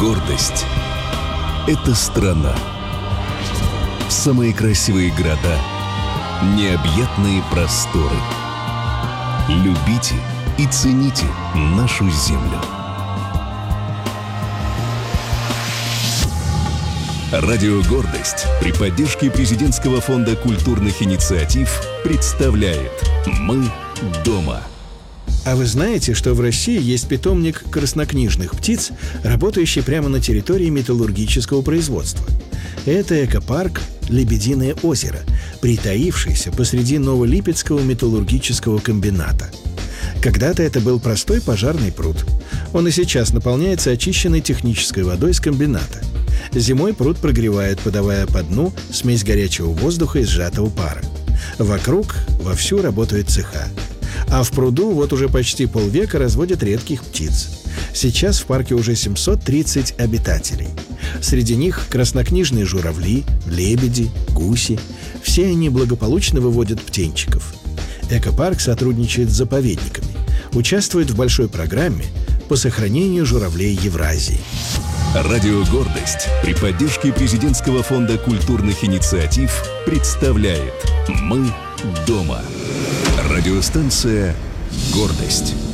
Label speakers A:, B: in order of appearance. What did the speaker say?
A: Гордость — это страна. Самые красивые города, необъятные просторы. Любите и цените нашу землю. Радио «Гордость» при поддержке Президентского фонда культурных инициатив представляет «Мы дома».
B: А вы знаете, что в России есть питомник краснокнижных птиц, работающий прямо на территории металлургического производства? Это экопарк «Лебединое озеро», притаившийся посреди Новолипецкого металлургического комбината. Когда-то это был простой пожарный пруд. Он и сейчас наполняется очищенной технической водой с комбината. Зимой пруд прогревают, подавая по дну смесь горячего воздуха и сжатого пара. Вокруг вовсю работают цеха. А в пруду вот уже почти полвека разводят редких птиц. Сейчас в парке уже 730 обитателей. Среди них краснокнижные журавли, лебеди, гуси. Все они благополучно выводят птенчиков. Экопарк сотрудничает с заповедниками, участвует в большой программе по сохранению журавлей Евразии.
A: Радио «Гордость» при поддержке Президентского фонда культурных инициатив представляет «Мы дома». Радиостанция «Гордость».